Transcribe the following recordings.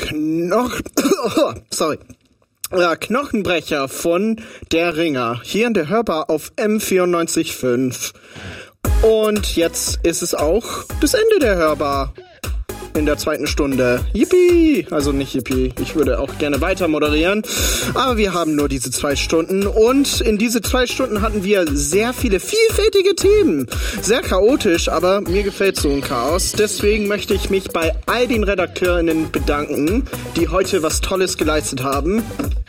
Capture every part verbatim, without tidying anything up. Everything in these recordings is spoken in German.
Knochen... Oh, sorry. Ja, Knochenbrecher von Der Ringer. Hier in der Hörbar auf M vierundneunzig Komma fünf. Und jetzt ist es auch das Ende der Hörbar. In der zweiten Stunde. Yippie! Also nicht yippie. Ich würde auch gerne weiter moderieren. Aber wir haben nur diese zwei Stunden. Und in diese zwei Stunden hatten wir sehr viele vielfältige Themen. Sehr chaotisch, aber mir gefällt so ein Chaos. Deswegen möchte ich mich bei all den RedakteurInnen bedanken, die heute was Tolles geleistet haben.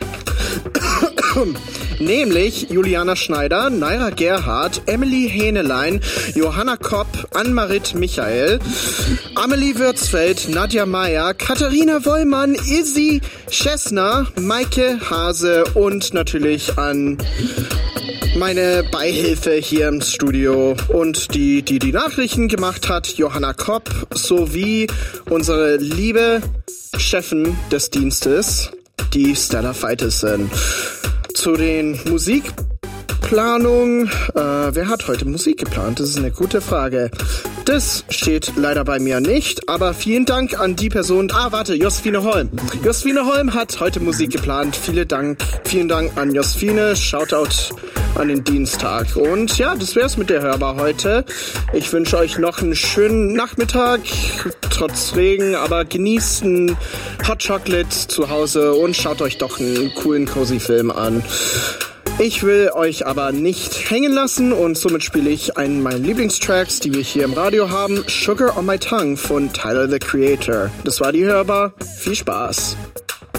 Nämlich Juliana Schneider, Naira Gerhardt, Emily Hähnelein, Johanna Kopp, Ann-Marit Michael, Amelie Würzfeld, Nadja Meyer, Katharina Wollmann, Izzy Schessner, Maike Hase und natürlich an meine Beihilfe hier im Studio und die, die die Nachrichten gemacht hat, Johanna Kopp, sowie unsere liebe Chefin des Dienstes, die Stella Feiteson. Zu den Musikplanungen. Äh, wer hat heute Musik geplant? Das ist eine gute Frage. Das steht leider bei mir nicht, aber vielen Dank an die Person. Ah, warte, Josephine Holm. Josephine Holm hat heute Musik geplant. Vielen Dank, vielen Dank an Josephine. Shoutout an den Dienstag. Und ja, das wär's mit der Hörbar heute. Ich wünsche euch noch einen schönen Nachmittag, trotz Regen, aber genießt einen Hot Chocolate zu Hause und schaut euch doch einen coolen, cozy Film an. Ich will euch aber nicht hängen lassen und somit spiele ich einen meiner Lieblingstracks, die wir hier im Radio haben, Sugar on My Tongue von Tyler, the Creator. Das war die Hörbar. Viel Spaß.